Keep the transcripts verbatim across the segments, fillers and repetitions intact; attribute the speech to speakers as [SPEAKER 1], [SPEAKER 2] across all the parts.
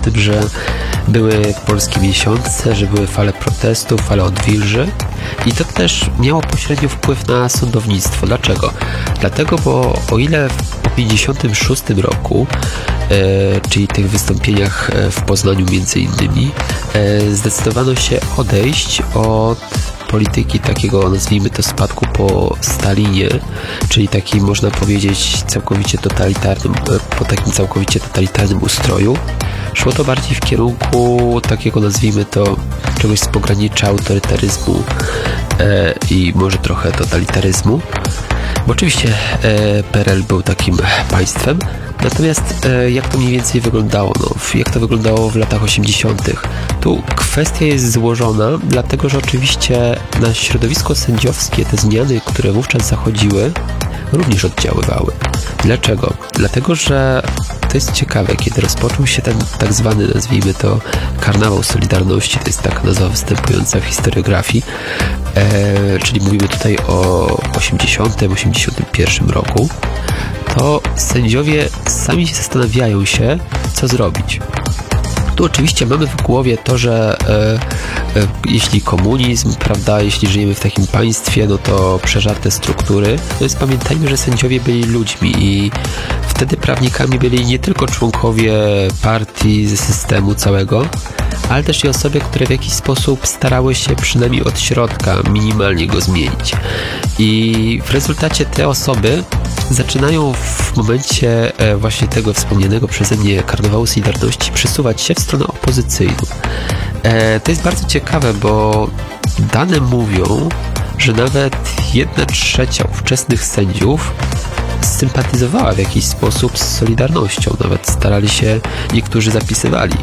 [SPEAKER 1] tym, że były polskie miesiące, że były fale protestów, fale odwilży i to też miało pośrednio wpływ na sądownictwo. Dlaczego? Dlatego, bo o ile w pięćdziesiątym szóstym roku, e, czyli tych wystąpieniach w Poznaniu między innymi, e, zdecydowano się odejść od polityki takiego, nazwijmy to, spadku po Stalinie, czyli takim, można powiedzieć, całkowicie totalitarnym, po takim całkowicie totalitarnym ustroju. Szło to bardziej w kierunku takiego, nazwijmy to, czegoś z pogranicza autorytaryzmu e, i może trochę totalitaryzmu. Bo oczywiście e, P R L był takim państwem, natomiast e, jak to mniej więcej wyglądało? No, jak to wyglądało w latach osiemdziesiątych? Tu kwestia jest złożona, dlatego że oczywiście na środowisko sędziowskie te zmiany, które wówczas zachodziły, również oddziaływały. Dlaczego? Dlatego, że to jest ciekawe, kiedy rozpoczął się ten tak zwany, nazwijmy to, karnawał Solidarności, to jest taka nazwa występująca w historiografii, e, czyli mówimy tutaj o osiemdziesiątym, osiemdziesiątym pierwszym roku, to sędziowie sami się zastanawiają się, co zrobić. Tu oczywiście mamy w głowie to, że e, e, jeśli komunizm, prawda, jeśli żyjemy w takim państwie, no to przeżarte struktury. To jest, pamiętajmy, że sędziowie byli ludźmi i wtedy prawnikami byli nie tylko członkowie partii, ze systemu całego, ale też i osoby, które w jakiś sposób starały się przynajmniej od środka minimalnie go zmienić. I w rezultacie te osoby zaczynają w momencie właśnie tego wspomnianego przeze mnie karnawału Solidarności przesuwać się w stronę opozycyjną. To jest bardzo ciekawe, bo dane mówią, że nawet jedna trzecia ówczesnych sędziów sympatyzowała w jakiś sposób z Solidarnością. Nawet starali się, niektórzy zapisywali.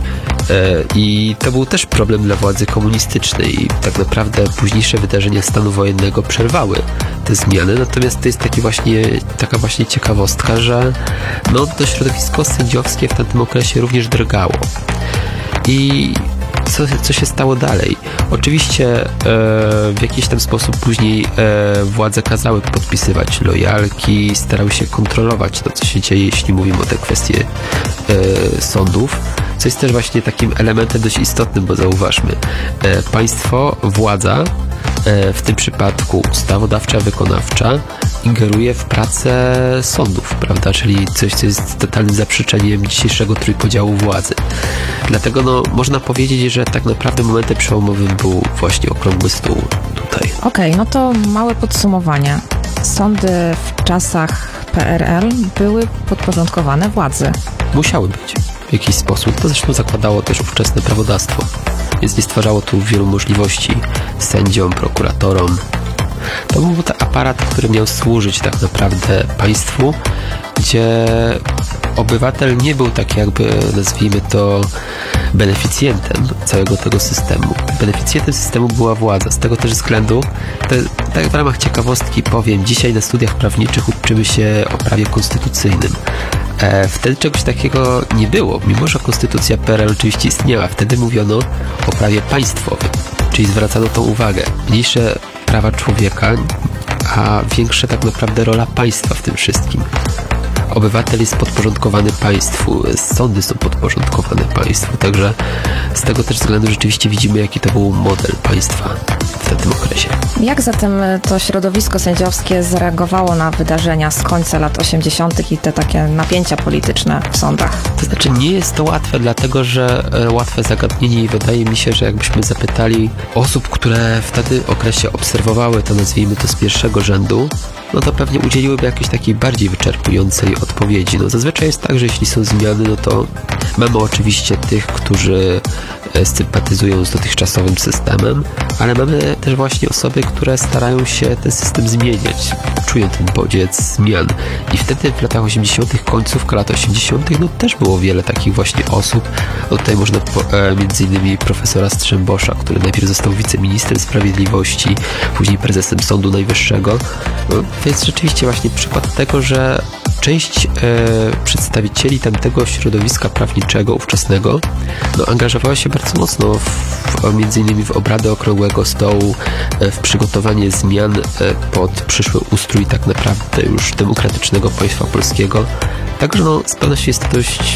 [SPEAKER 1] I to był też problem dla władzy komunistycznej. I tak naprawdę późniejsze wydarzenia stanu wojennego przerwały te zmiany. Natomiast to jest taki właśnie, taka właśnie ciekawostka, że no, to środowisko sędziowskie w tamtym okresie również drgało. I Co, co się stało dalej? Oczywiście e, w jakiś tam sposób później e, władze kazały podpisywać lojalki, starały się kontrolować to, co się dzieje, jeśli mówimy o te kwestie e, sądów, co jest też właśnie takim elementem dość istotnym, bo zauważmy, e, państwo, władza, e, w tym przypadku ustawodawcza, wykonawcza, ingeruje w pracę sądów, prawda, czyli coś, co jest totalnym zaprzeczeniem dzisiejszego trójpodziału władzy. Dlatego no, można powiedzieć, że tak naprawdę momentem przełomowym był właśnie okrągły stół tutaj.
[SPEAKER 2] Okej, okay, no to małe podsumowanie. Sądy w czasach P R L były podporządkowane władzy.
[SPEAKER 1] Musiały być w jakiś sposób. To zresztą zakładało też ówczesne prawodawstwo. Więc nie stwarzało tu wielu możliwości sędziom, prokuratorom. To był ten aparat, który miał służyć tak naprawdę państwu, gdzie obywatel nie był tak jakby, nazwijmy to, beneficjentem całego tego systemu. Beneficjentem systemu była władza. Z tego też względu, to, tak w ramach ciekawostki powiem, dzisiaj na studiach prawniczych uczymy się o prawie konstytucyjnym. E, wtedy czegoś takiego nie było, mimo że konstytucja P R L oczywiście istniała. Wtedy mówiono o prawie państwowym, czyli zwracano tą uwagę. Mniejsze prawa człowieka, a większa tak naprawdę rola państwa w tym wszystkim. Obywatel jest podporządkowany państwu, sądy są podporządkowane państwu, także z tego też względu rzeczywiście widzimy, jaki to był model państwa w tym okresie.
[SPEAKER 2] Jak zatem to środowisko sędziowskie zareagowało na wydarzenia z końca lat osiemdziesiątych i te takie napięcia polityczne w sądach?
[SPEAKER 1] To znaczy nie jest to łatwe, dlatego że e, łatwe zagadnienie i wydaje mi się, że jakbyśmy zapytali osób, które w wtedy okresie obserwowały to, nazwijmy to, z pierwszego rzędu, no to pewnie udzieliłyby jakiejś takiej bardziej wyczerpującej odpowiedzi. No zazwyczaj jest tak, że jeśli są zmiany, no to mamy oczywiście tych, którzy sympatyzują z dotychczasowym systemem, ale mamy też właśnie osoby, które starają się ten system zmieniać, czują ten bodziec zmian. I wtedy w latach osiemdziesiątych, końcówka lat osiemdziesiątych, no też było wiele takich właśnie osób. No tutaj można po, e, między innymi profesora Strzembosza, który najpierw został wiceministrem sprawiedliwości, później prezesem Sądu Najwyższego. No, to jest rzeczywiście właśnie przykład tego, że część e, przedstawicieli tamtego środowiska prawniczego ówczesnego no, angażowała się bardzo mocno w, w, między innymi w obrady Okrągłego Stołu, e, w przygotowanie zmian e, pod przyszły ustrój tak naprawdę już demokratycznego państwa polskiego. Także no, z pewnością jest to dość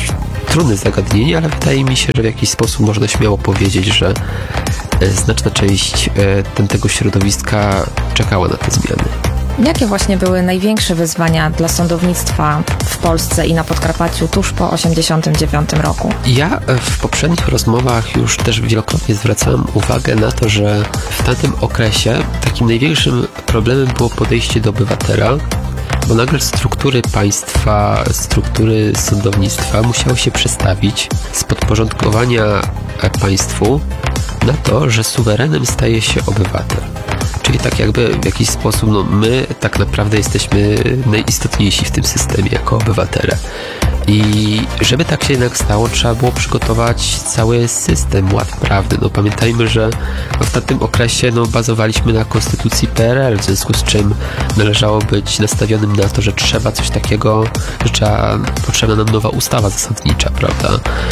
[SPEAKER 1] trudne zagadnienie, ale wydaje mi się, że w jakiś sposób można śmiało powiedzieć, że znaczna część tego środowiska czekała na te zmiany.
[SPEAKER 2] Jakie właśnie były największe wyzwania dla sądownictwa w Polsce i na Podkarpaciu tuż po osiemdziesiątym dziewiątym roku?
[SPEAKER 1] Ja w poprzednich rozmowach już też wielokrotnie zwracałem uwagę na to, że w tamtym okresie takim największym problemem było podejście do obywatela, bo nagle struktury państwa, struktury sądownictwa musiały się przestawić z podporządkowania państwu na to, że suwerenem staje się obywatel. Czyli tak jakby w jakiś sposób no my tak naprawdę jesteśmy najistotniejsi w tym systemie jako obywatele. I żeby tak się jednak stało, trzeba było przygotować cały system, ład prawny. No pamiętajmy, że w tamtym okresie no, bazowaliśmy na konstytucji P R L, w związku z czym należało być nastawionym na to, że trzeba coś takiego, że trzeba, potrzebna nam nowa ustawa zasadnicza, prawda?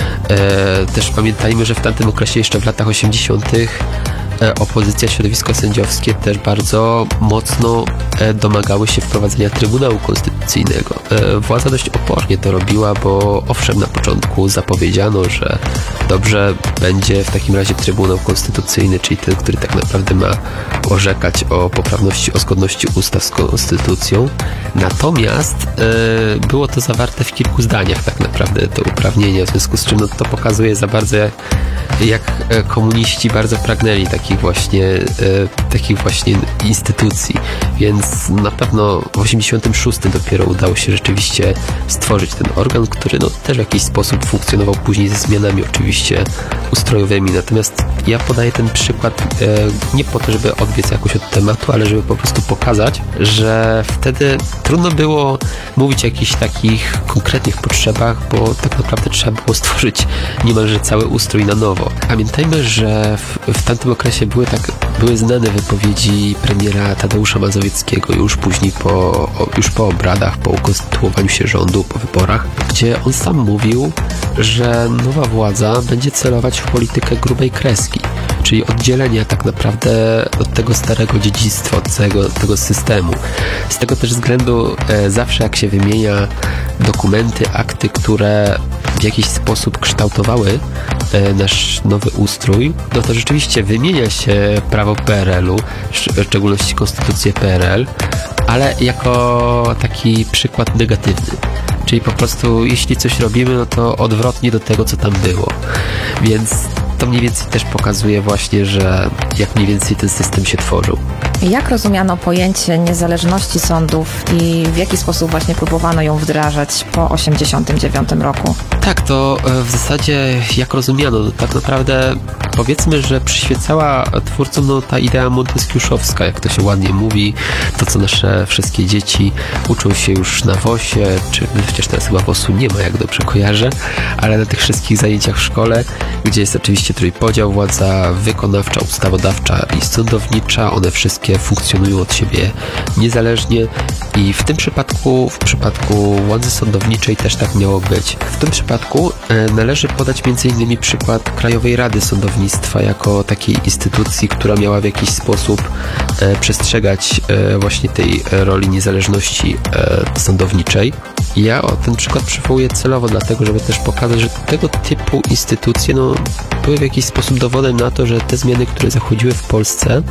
[SPEAKER 1] E, też pamiętajmy, że w tamtym okresie jeszcze w latach osiemdziesiątych opozycja, środowisko sędziowskie też bardzo mocno domagały się wprowadzenia Trybunału Konstytucyjnego. Władza dość opornie to robiła, bo owszem, na początku zapowiedziano, że dobrze będzie w takim razie Trybunał Konstytucyjny, czyli ten, który tak naprawdę ma orzekać o poprawności, o zgodności ustaw z konstytucją. Natomiast e, było to zawarte w kilku zdaniach tak naprawdę to uprawnienie, w związku z czym no, to pokazuje za bardzo jak, jak komuniści bardzo pragnęli takich właśnie, e, takich właśnie instytucji, więc na pewno w osiemdziesiątym szóstym dopiero udało się rzeczywiście stworzyć ten organ, który no, też w jakiś sposób funkcjonował później ze zmianami oczywiście ustrojowymi. Natomiast ja podaję ten przykład e, nie po to, żeby odbiec jakoś od tematu, ale żeby po prostu pokazać, że wtedy trudno było mówić o jakichś takich konkretnych potrzebach, bo tak naprawdę trzeba było stworzyć niemalże cały ustrój na nowo. Pamiętajmy, że w, w tamtym okresie były tak, były znane wypowiedzi premiera Tadeusza Mazowieckiego już później po, o, już po obradach, po ukonstytuowaniu się rządu, po wyborach, gdzie on sam mówił, że nowa władza będzie celować w politykę grubej kreski, czyli oddzielenia tak naprawdę od tego starego dziedzictwa, od tego, tego systemu. Z tego też względu e, zawsze jak się wymienia dokumenty, akty, które w jakiś sposób kształtowały e, nasz nowy ustrój, no to rzeczywiście wymienia się prawo P R L u, w szczególności konstytucję P R L, ale jako taki przykład negatywny. Czyli po prostu jeśli coś robimy, no to odwrotnie do tego, co tam było. Więc to mniej więcej też pokazuje właśnie, że jak mniej więcej ten system się tworzył.
[SPEAKER 2] Jak rozumiano pojęcie niezależności sądów i w jaki sposób właśnie próbowano ją wdrażać po osiemdziesiątym dziewiątym roku?
[SPEAKER 1] Tak, to w zasadzie jak rozumiano, no tak naprawdę powiedzmy, że przyświecała twórcom no, ta idea monteskiuszowska, jak to się ładnie mówi, to co nasze wszystkie dzieci uczą się już na wosie, czy przecież teraz chyba wosu nie ma, jak dobrze kojarzę, ale na tych wszystkich zajęciach w szkole, gdzie jest oczywiście trójpodział, władza wykonawcza, ustawodawcza i sądownicza, one wszystkie funkcjonują od siebie niezależnie i w tym przypadku, w przypadku władzy sądowniczej też tak miało być. W tym przypadku e, należy podać między innymi przykład Krajowej Rady Sądownictwa jako takiej instytucji, która miała w jakiś sposób e, przestrzegać e, właśnie tej roli niezależności e, sądowniczej. I ja o ten przykład przywołuję celowo dlatego, żeby też pokazać, że tego typu instytucje no, były w jakiś sposób dowodem na to, że te zmiany, które zachodziły w Polsce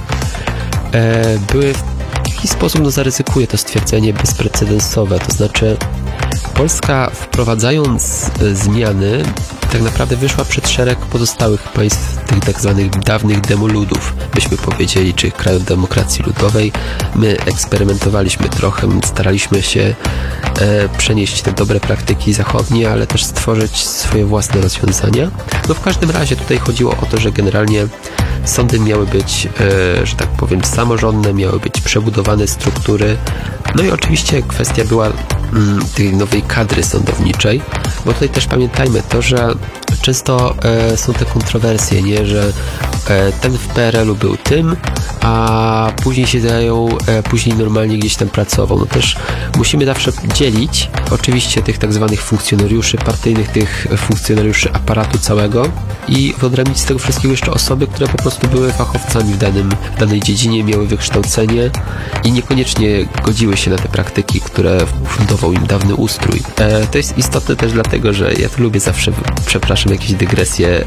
[SPEAKER 1] e, były w jakiś sposób, no zaryzykuję to stwierdzenie, bezprecedensowe, to znaczy Polska wprowadzając zmiany tak naprawdę wyszła przed szereg pozostałych państw, tych tak zwanych dawnych demoludów, byśmy powiedzieli, czy krajów demokracji ludowej. My eksperymentowaliśmy trochę, staraliśmy się e, przenieść te dobre praktyki zachodnie, ale też stworzyć swoje własne rozwiązania. No w każdym razie tutaj chodziło o to, że generalnie sądy miały być, e, że tak powiem, samorządne, miały być przebudowane struktury. No i oczywiście kwestia była mm, tej nowej kadry sądowniczej, bo tutaj też pamiętajmy to, że często e, są te kontrowersje, nie, że e, ten w P R L u był tym, a później się zajął, e, później normalnie gdzieś tam pracował. No też musimy zawsze dzielić oczywiście tych tak zwanych funkcjonariuszy partyjnych, tych funkcjonariuszy aparatu całego i odrębnić z tego wszystkiego jeszcze osoby, które po prostu były fachowcami w, danym, w danej dziedzinie, miały wykształcenie i niekoniecznie godziły się na te praktyki, które fundował im dawny ustrój. E, to jest istotne też dlatego, że ja tu lubię zawsze, przepraszam, jakieś dygresje,